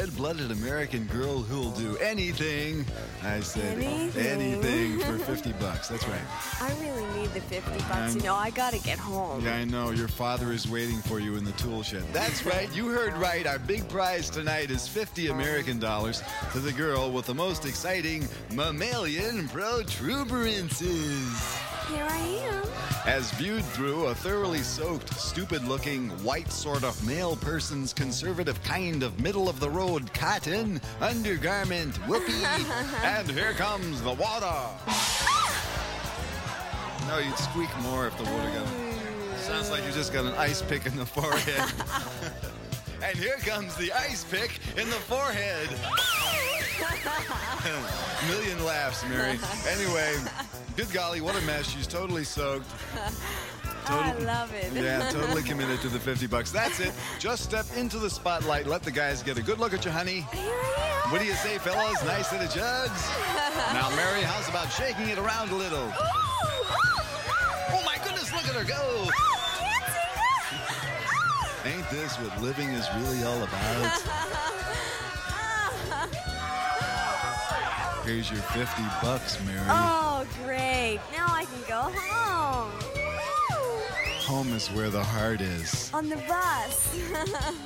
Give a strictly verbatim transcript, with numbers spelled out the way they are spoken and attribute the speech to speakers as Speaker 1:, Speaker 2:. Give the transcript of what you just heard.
Speaker 1: red-blooded American girl who'll do anything. I said
Speaker 2: Anything.
Speaker 1: anything for fifty bucks. That's right.
Speaker 2: I really need the fifty bucks.
Speaker 1: I'm-
Speaker 2: You know, I gotta get home.
Speaker 1: Yeah, I know. Your father is waiting for you in the tool shed. That's right. You heard right. Our big prize tonight is fifty American dollars to the girl with the most exciting mammalian protuberances.
Speaker 2: Here I am.
Speaker 1: As viewed through a thoroughly soaked, stupid-looking, white sort of male person's conservative kind of middle-of-the-road cotton undergarment. Whoopee! And here comes the water. No, you'd squeak more if the water got... Sounds like you just got an ice pick in the forehead. And here comes the ice pick in the forehead. Million laughs, Mary. Anyway, good golly, what a mess. She's totally soaked.
Speaker 2: I love it.
Speaker 1: Yeah, totally committed to the fifty bucks. That's it. Just step into the spotlight. Let the guys get a good look at you, honey.
Speaker 2: Here I am.
Speaker 1: What do you say, fellas? Nice set of jugs? Now, Mary, how's about shaking it around a little?
Speaker 2: Ooh, ooh,
Speaker 1: Oh, my goodness, look at her go.
Speaker 2: ooh, dancing.
Speaker 1: Ain't this what living is really all about? Here's your fifty bucks, Mary.
Speaker 2: Oh, great. Now I can go home. Woo!
Speaker 1: Home is where the heart is.
Speaker 2: On the bus.